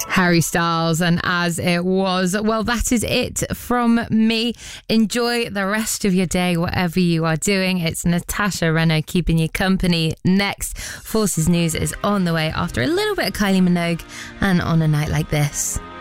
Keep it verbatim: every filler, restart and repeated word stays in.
Harry Styles, and As It Was. Well, that is it from me. Enjoy the rest of your day, whatever you are doing. It's Natasha Reno keeping you company next. Forces News is on the way after a little bit of Kylie Minogue and On a Night Like This.